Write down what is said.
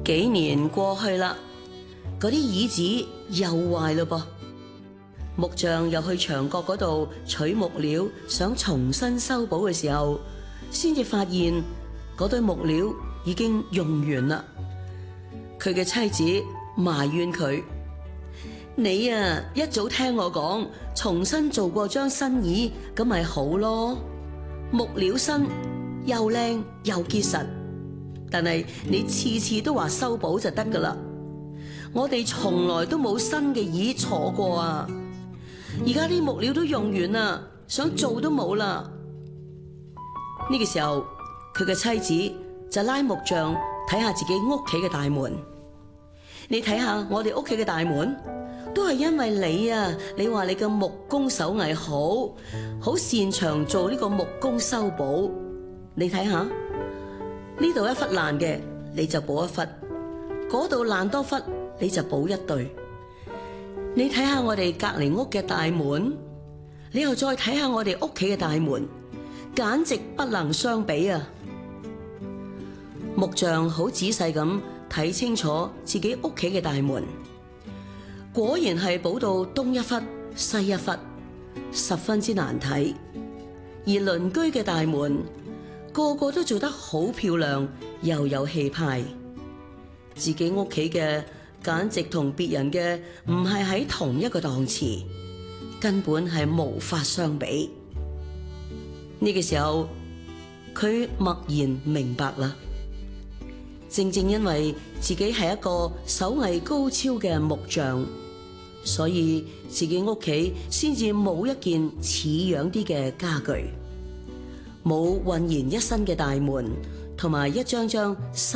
幾年過去啦，嗰啲椅子又壞咯噃。木匠又去牆角嗰度取木料，想重新修補嘅時候，先至發現嗰堆木料已經用完啦。佢嘅妻子埋怨佢：你啊，一早聽我講，重新做過張新椅，咁咪好咯。木料新，又靚又結實，但係你次次都話修補就得噶啦。我哋從來都冇新嘅椅坐過啊！而家啲木料都用完啦，想做都冇啦。呢個時候，佢嘅妻子就拉木匠睇下自己屋企嘅大門。你睇下我哋屋企嘅大門，都係因為你啊！你話你嘅木工手藝好擅長做呢個木工修補。你睇下呢度一忽爛嘅，你就補一忽；嗰度爛多忽，你就補一對。你睇下我哋隔籬屋嘅大門，你又再睇下我哋屋企嘅大門，簡直不能相比啊！木匠好仔細咁睇清楚自己屋企嘅大門，果然係補到東一忽西一忽，十分之難睇。而鄰居嘅大門個個都做得好漂亮，又有氣派。自己屋企嘅簡直同別人嘅唔係喺同一個檔次，根本係無法相比。呢個時候，佢默然明白啦。正正因為自己係一個手藝高超嘅木匠，所以自己屋企先至冇一件似樣啲嘅家具，冇渾然一新嘅大門，同埋一張張